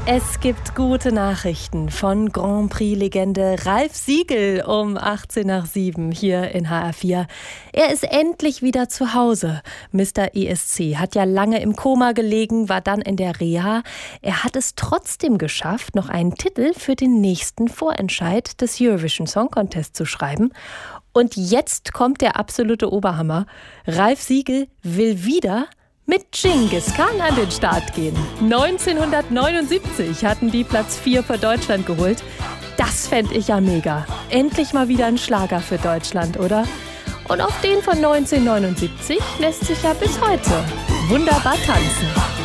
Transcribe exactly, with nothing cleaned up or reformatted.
Es gibt gute Nachrichten von Grand Prix-Legende Ralf Siegel um achtzehn nach sieben hier in H R vier. Er ist endlich wieder zu Hause. Mister E S C hat ja lange im Koma gelegen, war dann in der Reha. Er hat es trotzdem geschafft, noch einen Titel für den nächsten Vorentscheid des Eurovision Song Contest zu schreiben. Und jetzt kommt der absolute Oberhammer. Ralf Siegel will wieder mit Dschingis Khan an den Start gehen. neunzehnhundertneunundsiebzig hatten die Platz vier für Deutschland geholt. Das fände ich ja mega. Endlich mal wieder ein Schlager für Deutschland, oder? Und auf den von neunzehnhundertneunundsiebzig lässt sich ja bis heute wunderbar tanzen.